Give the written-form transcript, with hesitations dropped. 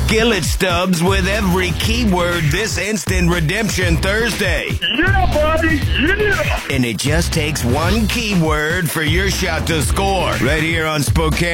skillet stubs with every keyword this Instant Redemption Thursday. Yeah, buddy, yeah! And it just takes one keyword for your shot to score. Right here on Spokane.